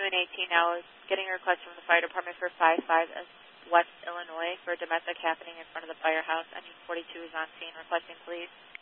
and 18 now is getting a request from the fire department for 55 West Illinois for a domestic happening in front of the firehouse. Ending 42 is on scene requesting police.